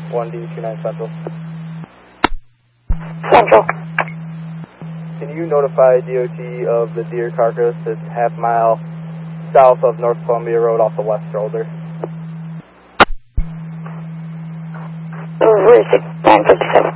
1D29 Central. Central. Can you notify DOT of the deer carcass? It's half-mile south of North Columbia Road off the west shoulder. Where's the 957?